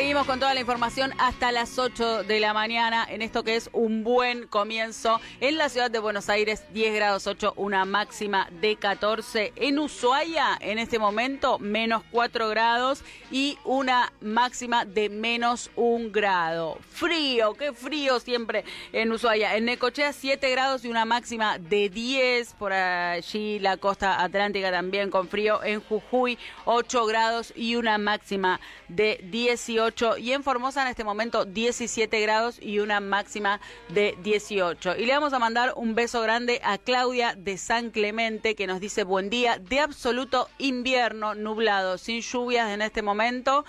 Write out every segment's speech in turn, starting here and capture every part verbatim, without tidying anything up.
Seguimos con toda la información hasta las ocho de la mañana en esto que es un buen comienzo. En la ciudad de Buenos Aires, diez grados ocho, una máxima de catorce. En Ushuaia, en este momento, menos cuatro grados y una máxima de menos un grado. Frío, qué frío siempre en Ushuaia. En Necochea, siete grados y una máxima de diez. Por allí la costa atlántica también con frío. En Jujuy, ocho grados y una máxima de dieciocho. Y en Formosa en este momento diecisiete grados y una máxima de dieciocho. Y le vamos a mandar un beso grande a Claudia de San Clemente, que nos dice buen día de absoluto invierno, nublado, sin lluvias en este momento.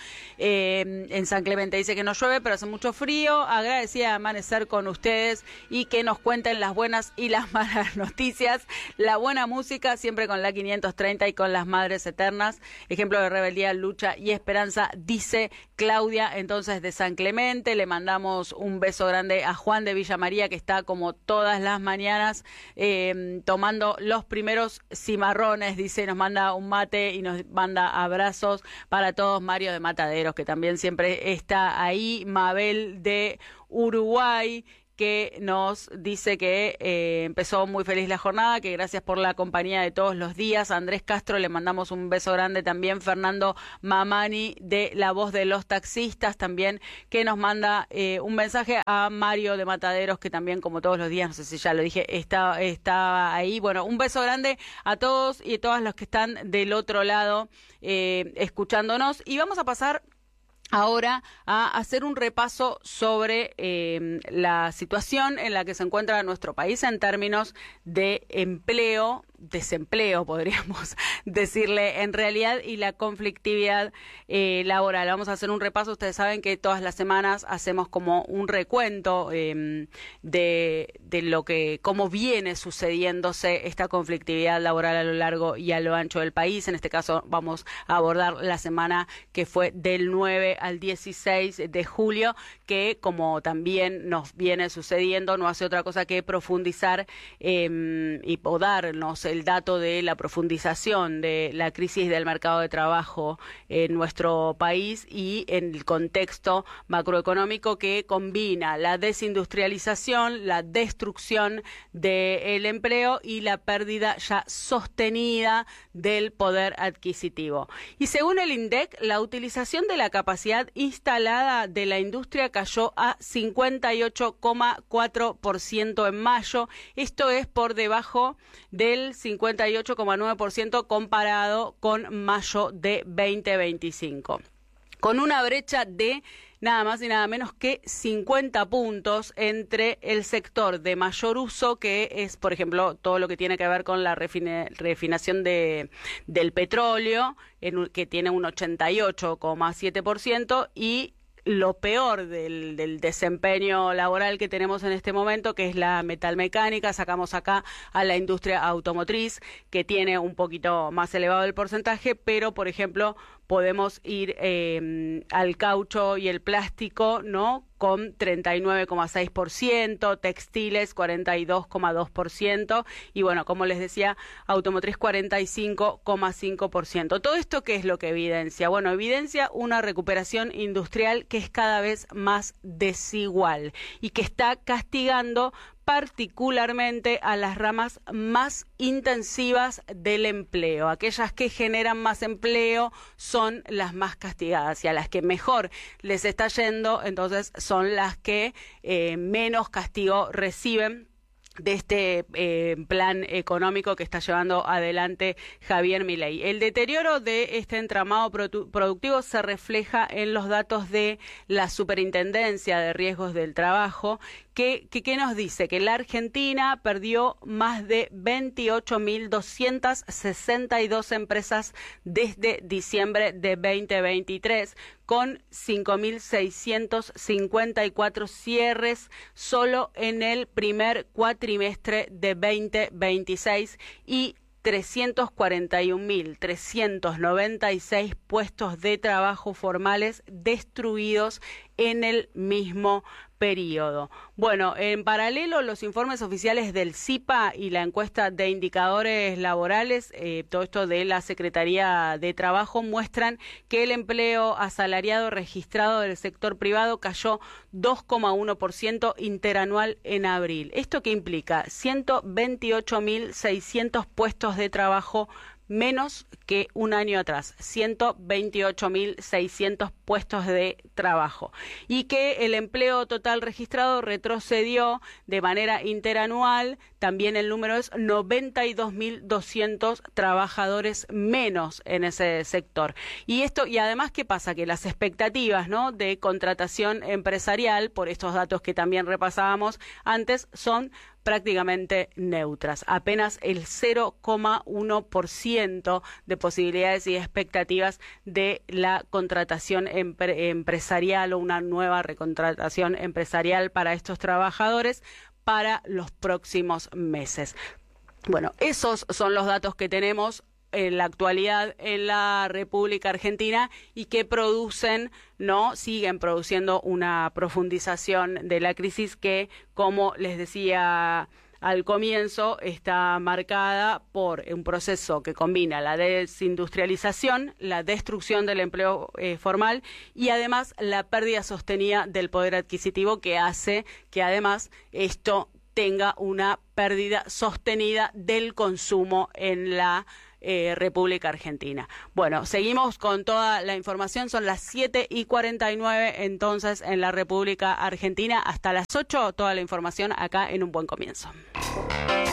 Eh, en San Clemente dice que no llueve, pero hace mucho frío. Agradecida de amanecer con ustedes y que nos cuenten las buenas y las malas noticias. La buena música siempre con la quinientos treinta y con las Madres Eternas. Ejemplo de rebeldía, lucha y esperanza, dice Claudia, entonces, de San Clemente. Le mandamos un beso grande a Juan de Villa María, que está como todas las mañanas eh, tomando los primeros cimarrones, dice, nos manda un mate y nos manda abrazos para todos. Mario de Mataderos, que también siempre está ahí. Mabel de Uruguay, que nos dice que eh, empezó muy feliz la jornada, que gracias por la compañía de todos los días. Andrés Castro, le mandamos un beso grande también. Fernando Mamani, de La Voz de los Taxistas, también, que nos manda eh, un mensaje a Mario de Mataderos, que también, como todos los días, no sé si ya lo dije, está, está ahí. Bueno, un beso grande a todos y a todas los que están del otro lado eh, escuchándonos. Y vamos a pasar ahora a hacer un repaso sobre eh, la situación en la que se encuentra nuestro país en términos de empleo, desempleo, podríamos decirle en realidad, y la conflictividad eh, laboral. Vamos a hacer un repaso. Ustedes saben que todas las semanas hacemos como un recuento eh, de, de lo que, cómo viene sucediéndose esta conflictividad laboral a lo largo y a lo ancho del país. En este caso vamos a abordar la semana que fue del nueve al dieciséis de julio, que como también nos viene sucediendo, no hace otra cosa que profundizar eh, y darnos el dato de la profundización de la crisis del mercado de trabajo en nuestro país y en el contexto macroeconómico que combina la desindustrialización, la destrucción del empleo y la pérdida ya sostenida del poder adquisitivo. Y según el INDEC, la utilización de la capacidad instalada de la industria cayó a cincuenta y ocho coma cuatro por ciento en mayo. Esto es por debajo del cincuenta y ocho coma nueve por ciento comparado con mayo de veinte veinticinco. Con una brecha de nada más y nada menos que cincuenta puntos entre el sector de mayor uso, que es, por ejemplo, todo lo que tiene que ver con la refine, refinación de, del petróleo, en, que tiene un ochenta y ocho coma siete por ciento, y lo peor del, del desempeño laboral que tenemos en este momento, que es la metalmecánica. Sacamos acá a la industria automotriz, que tiene un poquito más elevado el porcentaje, pero, por ejemplo, podemos ir eh, al caucho y el plástico, ¿no?, con treinta y nueve coma seis por ciento, textiles cuarenta y dos coma dos por ciento y, bueno, como les decía, automotriz cuarenta y cinco coma cinco por ciento. ¿Todo esto qué es lo que evidencia? Bueno, evidencia una recuperación industrial que es cada vez más desigual y que está castigando particularmente a las ramas más intensivas del empleo. Aquellas que generan más empleo son las más castigadas, y a las que mejor les está yendo, entonces son las que eh, menos castigo reciben de este eh, plan económico que está llevando adelante Javier Milei. El deterioro de este entramado produ- productivo se refleja en los datos de la Superintendencia de Riesgos del Trabajo, que, que, que nos dice que la Argentina perdió más de veintiocho mil doscientas sesenta y dos empresas desde diciembre de veinte veintitrés, con cinco mil seiscientos cincuenta y cuatro cierres solo en el primer cuatrimestre de veinte veintiséis y trescientos cuarenta y un mil trescientos noventa y seis puestos de trabajo formales destruidos en el mismo periodo. Bueno, en paralelo, los informes oficiales del C I P A y la encuesta de indicadores laborales, eh, todo esto de la Secretaría de Trabajo, muestran que el empleo asalariado registrado del sector privado cayó dos coma uno por ciento interanual en abril. ¿Esto qué implica? ciento veintiocho mil seiscientos puestos de trabajo menos que un año atrás, ciento veintiocho mil seiscientos puestos de trabajo, y que el empleo total registrado retrocedió de manera interanual. También el número es noventa y dos mil doscientos trabajadores menos en ese sector. Y esto, y además, ¿qué pasa? Que las expectativas, ¿no?, de contratación empresarial, por estos datos que también repasábamos antes, son prácticamente neutras. Apenas el cero coma uno por ciento de posibilidades y expectativas de la contratación empre- empresarial o una nueva recontratación empresarial para estos trabajadores para los próximos meses. Bueno, esos son los datos que tenemos en la actualidad en la República Argentina y que producen, no, siguen produciendo una profundización de la crisis que, como les decía al comienzo, está marcada por un proceso que combina la desindustrialización, la destrucción del empleo eh, formal y además la pérdida sostenida del poder adquisitivo, que hace que además esto tenga una pérdida sostenida del consumo en la Eh, República Argentina. Bueno, seguimos con toda la información, son las siete y cuarenta y nueve entonces en la República Argentina, hasta las ocho toda la información acá en Un Buen Comienzo.